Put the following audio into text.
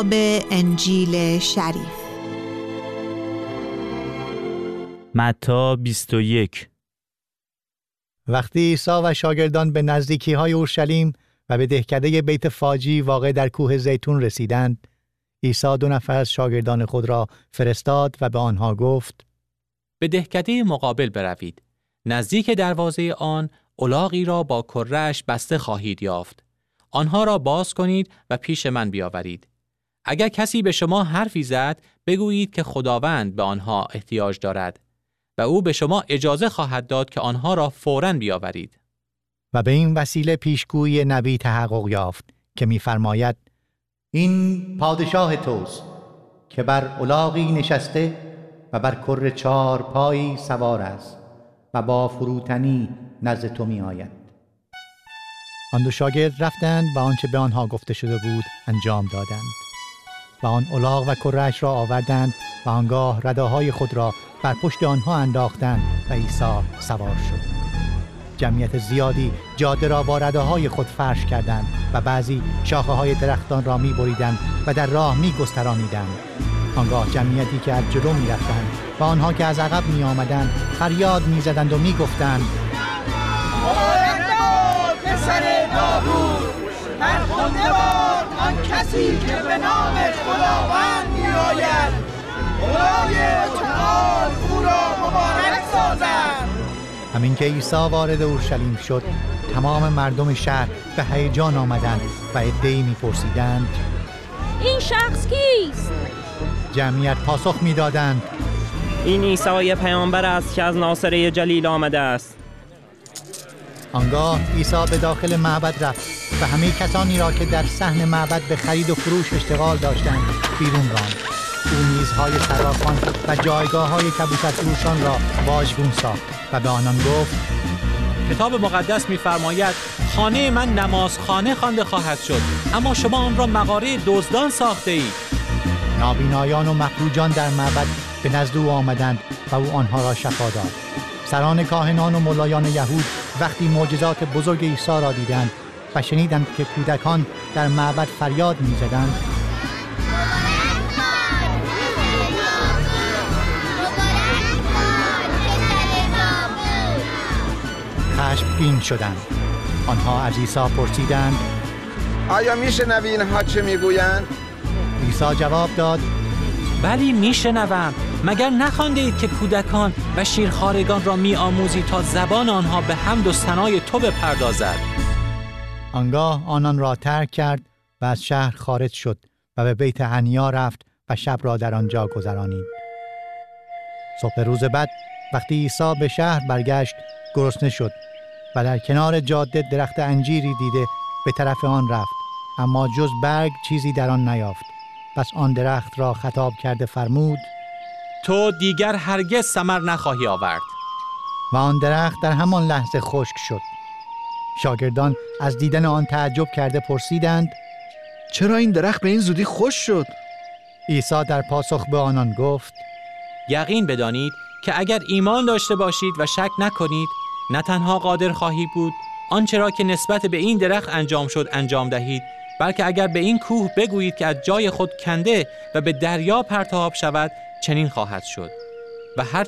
به انجیل شریف. متی 21. وقتی عیسی و شاگردان به نزدیکی‌های اورشلیم و به دهکده بیت فاجی واقع در کوه زیتون رسیدند، عیسی 2 نفر از شاگردان خود را فرستاد و به آنها گفت: به دهکده مقابل بروید. نزدیک دروازه آن الاغی را با کره‌اش بسته خواهید یافت. آنها را باز کنید و پیش من بیاورید. اگر کسی به شما حرفی زد، بگویید که خداوند به آنها احتیاج دارد و او به شما اجازه خواهد داد که آنها را فوراً بیاورید. و به این وسیله پیشگویی نبی تحقق یافت که می‌فرماید: این پادشاه توست که بر الاغی نشسته و بر کره 4 پایی سوار است و با فروتنی نزد تو می آید. آن 2 شاگرد رفتند و آنچه به آنها گفته شده بود انجام دادند و آن الاغ و کره‌اش را آوردند و آنگاه رداهای خود را بر پشت آنها انداختند و عیسی سوار شد. جمعیت زیادی جاده را با رداهای خود فرش کردند و بعضی شاخه‌های درختان را می‌بریدند و در راه می‌گسترانیدند. آنگاه جمعیتی که از جلو می‌رفتند و آنها که از عقب می‌آمدند فریاد می‌زدند و می‌گفتند: مبارک باد پسر داوود، فرخنده باد آن کسی که به نام خداوند می‌آید، خدای متعال او را مبارک سازد. همین که عیسی وارد اورشلیم شد، تمام مردم شهر به هیجان آمدند و عده‌ای می‌پرسیدند: این شخص کیست؟ جمعیت پاسخ می‌دادند: این عیسی پیامبر است که از ناصره جلیل آمده است. آنگاه عیسی به داخل معبد رفت و همه کسانی را که در صحن معبد به خرید و فروش اشتغال داشتند بیرون راند. او میزهای صرافان و جایگاه‌های کبوتر فروشان را واژگون ساخت و به آنان گفت: کتاب مقدس می‌فرماید خانه من نمازخانه خوانده خواهد شد، اما شما آن را مغاره دزدان ساخته اید. نابینایان و مخروجان در معبد به نزد او آمدند و او آنها را شفا داد. سران کاهنان و ملایان یهود وقتی معجزات بزرگ عیسی را دیدند و شنیدند که کودکان در معبد فریاد می‌زدند: خشمگین شدند. آنها از عیسی پرسیدند: آیا میشنوی اینها چه میگویند؟ عیسی جواب داد: بلی میشنوم. مگر نخوانده اید که کودکان و شیرخوارگان را میآموزی تا زبان آنها به حمد و ثنای تو بپردازد؟ آنگاه آنان را ترک کرد و از شهر خارج شد و به بیت عنیا رفت و شب را در آنجا گذرانید. صبح روز بعد وقتی عیسی به شهر برگشت، گرسنه شد و در کنار جاده درخت انجیری دیده به طرف آن رفت، اما جز برگ چیزی در آن نیافت. پس آن درخت را خطاب کرده فرمود: تو دیگر هرگز ثمر نخواهی آورد. و آن درخت در همان لحظه خشک شد. شاگردان از دیدن آن تعجب کرده پرسیدند: چرا این درخت به این زودی خشک شد؟ عیسی در پاسخ به آنان گفت: یقین بدانید که اگر ایمان داشته باشید و شک نکنید، نه تنها قادر خواهید بود آنچه را که نسبت به این درخت انجام شد انجام دهید، بلکه اگر به این کوه بگویید که از جای خود کنده و به دریا پرتاب شود، چنین خواهد شد. و هر